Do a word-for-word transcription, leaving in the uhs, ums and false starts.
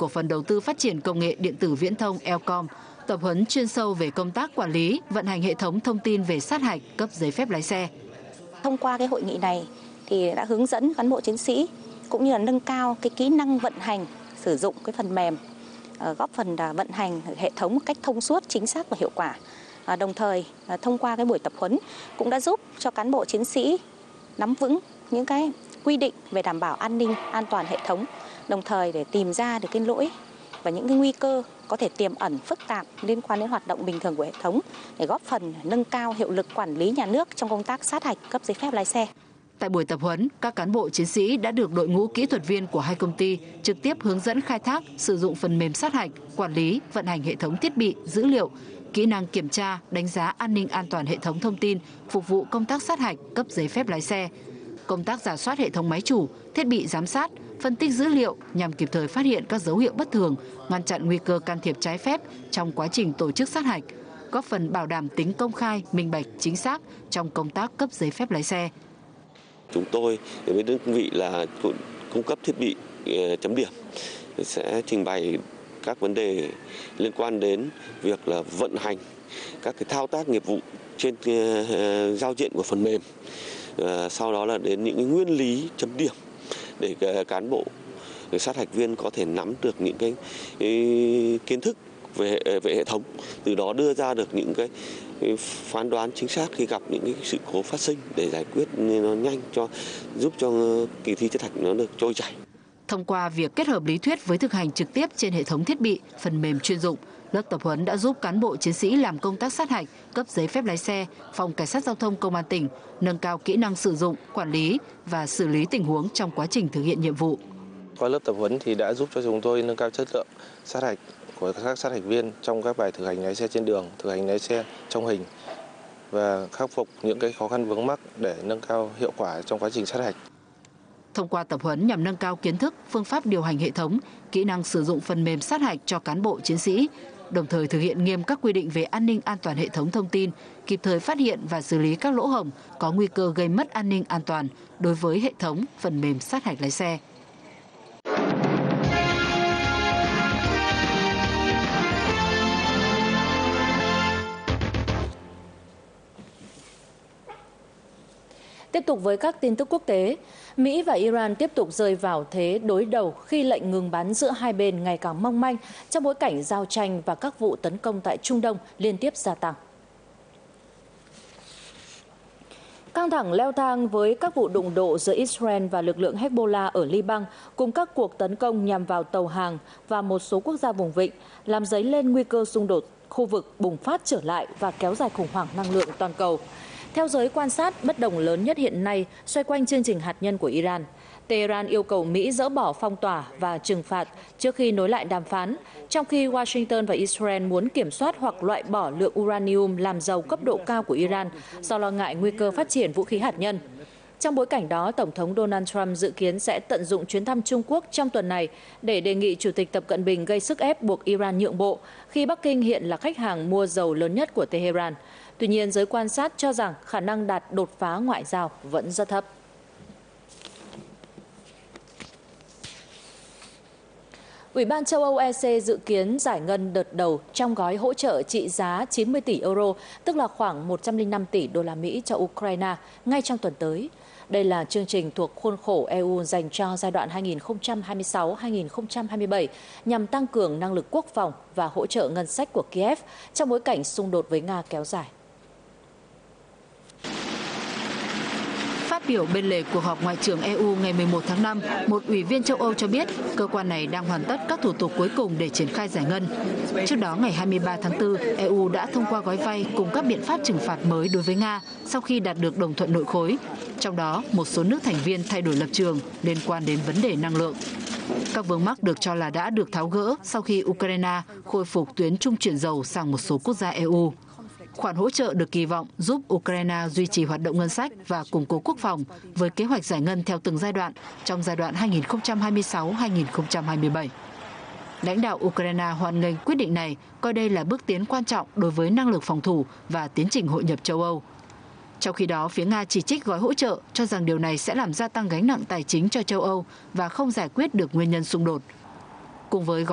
cổ phần đầu tư phát triển công nghệ điện tử viễn thông Elcom, tập huấn chuyên sâu về công tác quản lý, vận hành hệ thống thông tin về sát hạch, cấp giấy phép lái xe. Thông qua cái hội nghị này thì đã hướng dẫn cán bộ chiến sĩ cũng như là nâng cao cái kỹ năng vận hành, sử dụng cái phần mềm, góp phần vận hành hệ thống một cách thông suốt, chính xác và hiệu quả. Đồng thời thông qua cái buổi tập huấn cũng đã giúp cho cán bộ chiến sĩ nắm vững những cái quy định về đảm bảo an ninh, an toàn hệ thống, đồng thời để tìm ra được cái lỗi và những cái nguy cơ có thể tiềm ẩn phức tạp liên quan đến hoạt động bình thường của hệ thống để góp phần nâng cao hiệu lực quản lý nhà nước trong công tác sát hạch cấp giấy phép lái xe. Tại buổi tập huấn, các cán bộ chiến sĩ đã được đội ngũ kỹ thuật viên của hai công ty trực tiếp hướng dẫn khai thác, sử dụng phần mềm sát hạch, quản lý, vận hành hệ thống thiết bị, dữ liệu, kỹ năng kiểm tra, đánh giá an ninh an toàn hệ thống thông tin, phục vụ công tác sát hạch, cấp giấy phép lái xe, công tác rà soát hệ thống máy chủ, thiết bị giám sát, phân tích dữ liệu nhằm kịp thời phát hiện các dấu hiệu bất thường, ngăn chặn nguy cơ can thiệp trái phép trong quá trình tổ chức sát hạch, góp phần bảo đảm tính công khai, minh bạch, chính xác trong công tác cấp giấy phép lái xe. Chúng tôi với đơn vị là cung cấp thiết bị chấm điểm sẽ trình bày các vấn đề liên quan đến việc là vận hành các cái thao tác nghiệp vụ trên giao diện của phần mềm. Sau đó là đến những cái nguyên lý chấm điểm để cán bộ sát hạch viên có thể nắm được những cái, cái kiến thức về về hệ thống, từ đó đưa ra được những cái phán đoán chính xác khi gặp những cái sự cố phát sinh để giải quyết nó nhanh, cho giúp cho kỳ thi sát hạch nó được trôi chảy. Thông qua việc kết hợp lý thuyết với thực hành trực tiếp trên hệ thống thiết bị, phần mềm chuyên dụng, lớp tập huấn đã giúp cán bộ chiến sĩ làm công tác sát hạch, cấp giấy phép lái xe, Phòng Cảnh sát Giao thông Công an tỉnh nâng cao kỹ năng sử dụng, quản lý và xử lý tình huống trong quá trình thực hiện nhiệm vụ. Qua lớp tập huấn thì đã giúp cho chúng tôi nâng cao chất lượng sát hạch của các sát hạch viên trong các bài thực hành lái xe trên đường, thực hành lái xe trong hình và khắc phục những cái khó khăn vướng mắc để nâng cao hiệu quả trong quá trình sát hạch. Thông qua tập huấn nhằm nâng cao kiến thức, phương pháp điều hành hệ thống, kỹ năng sử dụng phần mềm sát hạch cho cán bộ chiến sĩ, đồng thời thực hiện nghiêm các quy định về an ninh an toàn hệ thống thông tin, kịp thời phát hiện và xử lý các lỗ hổng có nguy cơ gây mất an ninh an toàn đối với hệ thống phần mềm sát hạch lái xe. Tiếp tục với các tin tức quốc tế, Mỹ và Iran tiếp tục rơi vào thế đối đầu khi lệnh ngừng bắn giữa hai bên ngày càng mong manh trong bối cảnh giao tranh và các vụ tấn công tại Trung Đông liên tiếp gia tăng. Căng thẳng leo thang với các vụ đụng độ giữa Israel và lực lượng Hezbollah ở Liban cùng các cuộc tấn công nhằm vào tàu hàng và một số quốc gia vùng vịnh, làm dấy lên nguy cơ xung đột khu vực bùng phát trở lại và kéo dài khủng hoảng năng lượng toàn cầu. Theo giới quan sát, bất đồng lớn nhất hiện nay xoay quanh chương trình hạt nhân của Iran. Tehran yêu cầu Mỹ dỡ bỏ phong tỏa và trừng phạt trước khi nối lại đàm phán, trong khi Washington và Israel muốn kiểm soát hoặc loại bỏ lượng uranium làm giàu cấp độ cao của Iran do lo ngại nguy cơ phát triển vũ khí hạt nhân. Trong bối cảnh đó, Tổng thống Donald Trump dự kiến sẽ tận dụng chuyến thăm Trung Quốc trong tuần này để đề nghị Chủ tịch Tập Cận Bình gây sức ép buộc Iran nhượng bộ, khi Bắc Kinh hiện là khách hàng mua dầu lớn nhất của Tehran. Tuy nhiên, giới quan sát cho rằng khả năng đạt đột phá ngoại giao vẫn rất thấp. Ủy ban châu Âu E C dự kiến giải ngân đợt đầu trong gói hỗ trợ trị giá chín mươi tỷ euro, tức là khoảng một trăm lẻ năm tỷ đô la Mỹ cho Ukraine ngay trong tuần tới. Đây là chương trình thuộc khuôn khổ E U dành cho giai đoạn hai nghìn không trăm hai mươi sáu đến hai nghìn không trăm hai mươi bảy nhằm tăng cường năng lực quốc phòng và hỗ trợ ngân sách của Kiev trong bối cảnh xung đột với Nga kéo dài. Phát biểu bên lề cuộc họp Ngoại trưởng E U ngày mười một tháng năm, một ủy viên châu Âu cho biết cơ quan này đang hoàn tất các thủ tục cuối cùng để triển khai giải ngân. Trước đó, ngày hai mươi ba tháng tư, E U đã thông qua gói vay cùng các biện pháp trừng phạt mới đối với Nga sau khi đạt được đồng thuận nội khối. Trong đó, một số nước thành viên thay đổi lập trường liên quan đến vấn đề năng lượng. Các vướng mắc được cho là đã được tháo gỡ sau khi Ukraine khôi phục tuyến trung chuyển dầu sang một số quốc gia E U. Khoản hỗ trợ được kỳ vọng giúp Ukraine duy trì hoạt động ngân sách và củng cố quốc phòng với kế hoạch giải ngân theo từng giai đoạn trong giai đoạn hai nghìn không trăm hai mươi sáu đến hai nghìn không trăm hai mươi bảy. Lãnh đạo Ukraine hoan nghênh quyết định này, coi đây là bước tiến quan trọng đối với năng lực phòng thủ và tiến trình hội nhập châu Âu. Trong khi đó, phía Nga chỉ trích gói hỗ trợ, cho rằng điều này sẽ làm gia tăng gánh nặng tài chính cho châu Âu và không giải quyết được nguyên nhân xung đột. Cùng với